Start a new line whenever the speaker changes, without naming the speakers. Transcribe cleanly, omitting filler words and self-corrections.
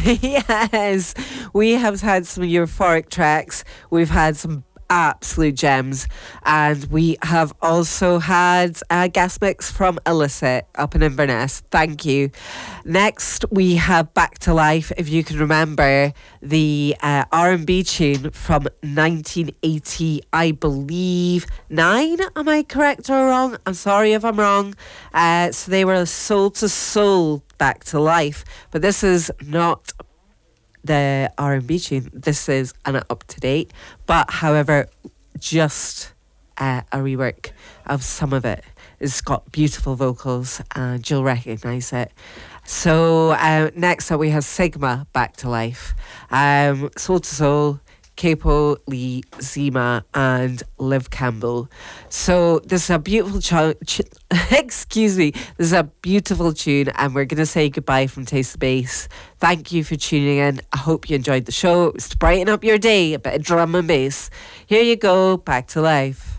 Yes, we have had some euphoric tracks. We've had some absolute gems, and we have also had a guest mix from Illicit up in Inverness. Thank you. Next, we have Back to Life. If you can remember the R&B tune from 1980, I believe 9. Am I correct or wrong? I'm sorry if I'm wrong. So they were Soul to Soul, Back to Life, but this is not the R&B tune. This is an up-to-date, but however, just a rework of some of it. It's got beautiful vocals and you'll recognise it. So next up we have Sigma, Back to Life, Soul to Soul, Capo, Lee, Zima and Liv Campbell. So this is a beautiful excuse me, this is a beautiful tune, and we're going to say goodbye from Taste the Bass. Thank you for tuning in. I hope you enjoyed the show. It was to brighten up your day, a bit of drum and bass. Here you go, Back to Life.